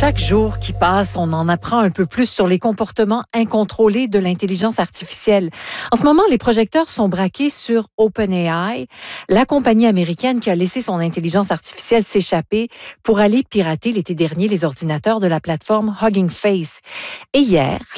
Chaque jour qui passe, on en apprend un peu plus sur les comportements incontrôlés de l'intelligence artificielle. En ce moment, les projecteurs sont braqués sur OpenAI, la compagnie américaine qui a laissé son intelligence artificielle s'échapper pour aller pirater l'été dernier les ordinateurs de la plateforme Hugging Face. Et hier,